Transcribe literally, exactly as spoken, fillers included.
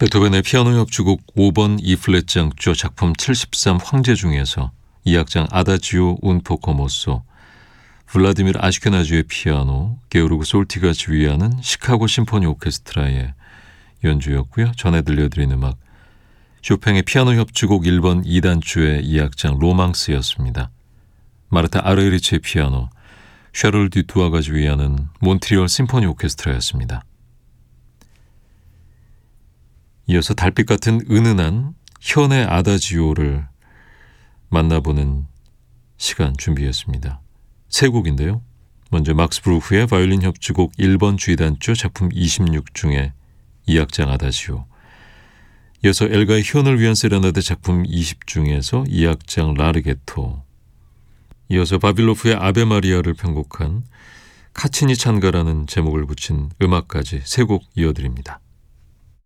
베토벤의 피아노 협주곡 오 번 E 플랫 장조 작품 칠십삼 황제 중에서 이 악장 아다지오 운 포코 모소, 블라디미르 아시케나즈의 피아노, 게오르그 솔티가 지휘하는 시카고 심포니 오케스트라의 연주였고요. 전에 들려드린 음악 쇼팽의 피아노 협주곡 일 번 이 단조의 이 악장 로망스였습니다. 마르타 아르에리치의 피아노, 샤를 듀투아가 지휘하는 몬트리올 심포니 오케스트라였습니다. 이어서 달빛 같은 은은한 현의 아다지오를 만나보는 시간 준비했습니다. 세 곡인데요. 먼저 막스 브루흐의 바이올린 협주곡 일 번 G단조 작품 이십육 중에 이 악장 아다지오, 이어서 엘가의 현을 위한 세레나데 작품 이십 중에서 이 악장 라르게토, 이어서 바빌로프의 아베 마리아를 편곡한 카치니 찬가라는 제목을 붙인 음악까지 세 곡 이어드립니다.